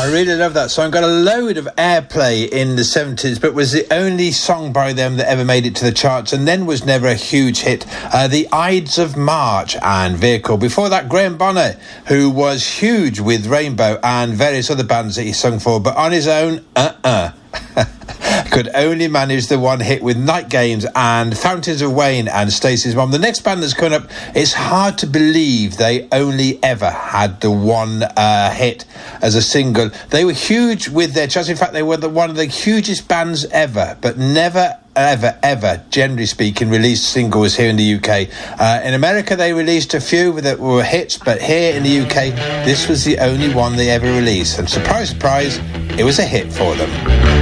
I really love that song. Got a load of airplay in the 70s, but was the only song by them that ever made it to the charts, and then was never a huge hit. The Ides of March and Vehicle. Before that, Graham Bonner, who was huge with Rainbow and various other bands that he sung for, but on his own, could only manage the one hit with Night Games and Fountains of Wayne and Stacey's Mom. The next band that's coming up, it's hard to believe they only ever had the one hit as a single. They were huge with their charts. In fact, they were one of the hugest bands ever, but never ever, generally speaking, released singles here in the UK. In America, they released a few that were hits, but here in the UK, this was the only one they ever released. And surprise, surprise, it was a hit for them.